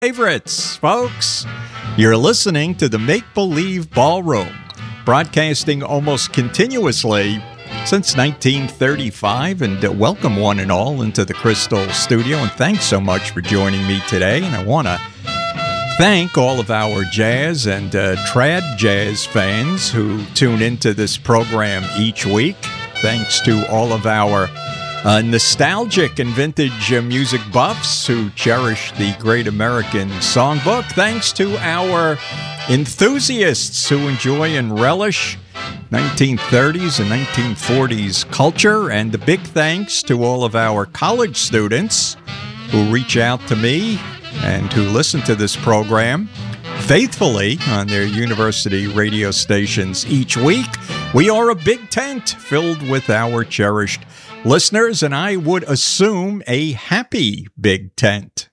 Favorites, folks. You're listening to the Make Believe Ballroom, broadcasting almost continuously since 1935. And welcome one and all into the Crystal Studio. And thanks so much for joining me today. And I want to thank all of our jazz and trad jazz fans who tune into this program each week. Thanks to all of our nostalgic and vintage music buffs who cherish the Great American Songbook. Thanks to our enthusiasts who enjoy and relish 1930s and 1940s culture. And a big thanks to all of our college students who reach out to me and who listen to this program faithfully on their university radio stations each week. We are a big tent filled with our cherished listeners, and I would assume a happy big tent.